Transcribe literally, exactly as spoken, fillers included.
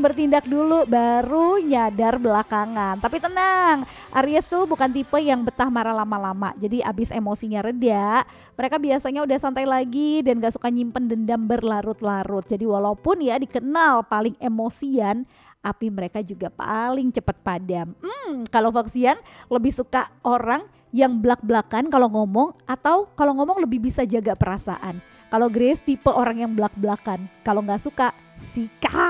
bertindak dulu baru nyadar belakangan. Tapi tenang, Aries tuh bukan tipe yang betah marah lama-lama. Jadi abis emosinya reda, mereka biasanya udah santai lagi dan gak suka nyimpen dendam berlarut-larut. Jadi walaupun ya dikenal paling emosian, api mereka juga paling cepat padam. Hmm, kalau Foxian lebih suka orang yang blak-blakan kalau ngomong, atau kalau ngomong lebih bisa jaga perasaan. Kalau Grace tipe orang yang blak-blakan, kalau nggak suka sikat.